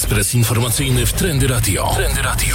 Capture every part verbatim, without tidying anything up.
Ekspres informacyjny w Trendy Radio. Trendy Radio.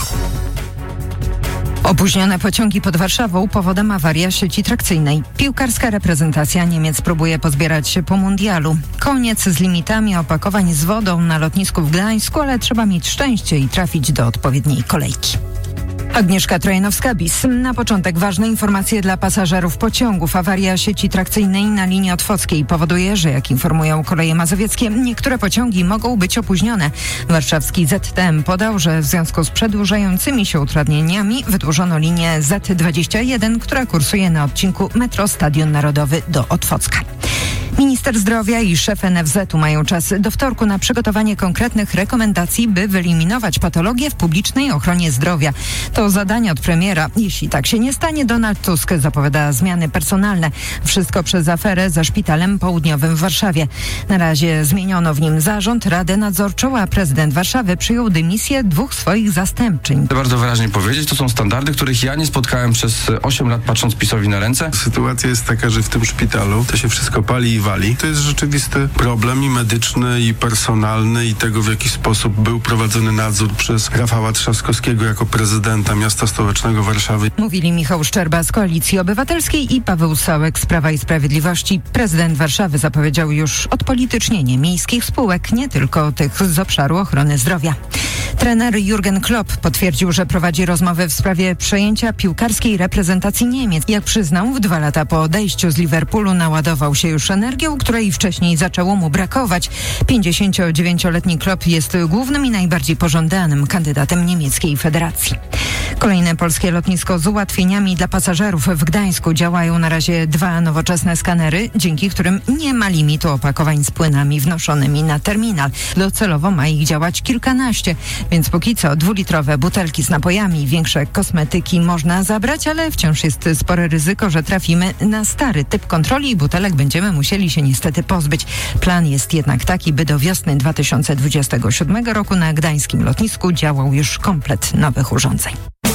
Opóźnione pociągi pod Warszawą powodem awarii sieci trakcyjnej. Piłkarska reprezentacja Niemiec próbuje pozbierać się po mundialu. Koniec z limitami opakowań z wodą na lotnisku w Gdańsku, ale trzeba mieć szczęście i trafić do odpowiedniej kolejki. Agnieszka Trojanowska-Bis. Na początek ważne informacje dla pasażerów pociągów. Awaria sieci trakcyjnej na linii otwockiej powoduje, że jak informują Koleje Mazowieckie, niektóre pociągi mogą być opóźnione. Warszawski Z T M podał, że w związku z przedłużającymi się utrudnieniami wydłużono linię Z dwadzieścia jeden, która kursuje na odcinku metro Stadion Narodowy do Otwocka. Minister zdrowia i szef N F Z-u mają czas do wtorku na przygotowanie konkretnych rekomendacji, by wyeliminować patologię w publicznej ochronie zdrowia. To zadanie od premiera. Jeśli tak się nie stanie, Donald Tusk zapowiada zmiany personalne. Wszystko przez aferę ze Szpitalem Południowym w Warszawie. Na razie zmieniono w nim zarząd, Radę Nadzorczą, a prezydent Warszawy przyjął dymisję dwóch swoich zastępczyń. Chcę bardzo wyraźnie powiedzieć, to są standardy, których ja nie spotkałem przez osiem lat, patrząc PiS-owi na ręce. Sytuacja jest taka, że w tym szpitalu to się wszystko pali i wali. To jest rzeczywisty problem i medyczny, i personalny, i tego, w jaki sposób był prowadzony nadzór przez Rafała Trzaskowskiego jako prezydenta miasta stołecznego Warszawy. Mówili Michał Szczerba z Koalicji Obywatelskiej i Paweł Sałek z Prawa i Sprawiedliwości. Prezydent Warszawy zapowiedział już odpolitycznienie miejskich spółek, nie tylko tych z obszaru ochrony zdrowia. Trener Jurgen Klopp potwierdził, że prowadzi rozmowy w sprawie przejęcia piłkarskiej reprezentacji Niemiec. Jak przyznał, w dwa lata po odejściu z Liverpoolu naładował się już energią, której wcześniej zaczęło mu brakować. pięćdziesięciodziewięcioletni Klopp jest głównym i najbardziej pożądanym kandydatem niemieckiej federacji. Kolejne polskie lotnisko z ułatwieniami dla pasażerów w Gdańsku. Działają na razie dwa nowoczesne skanery, dzięki którym nie ma limitu opakowań z płynami wnoszonymi na terminal. Docelowo ma ich działać kilkanaście, więc póki co dwulitrowe butelki z napojami i większe kosmetyki można zabrać, ale wciąż jest spore ryzyko, że trafimy na stary typ kontroli i butelek będziemy musieli się niestety pozbyć. Plan jest jednak taki, by do wiosny dwa tysiące dwudziestego siódmego roku na gdańskim lotnisku działał już komplet nowych urządzeń.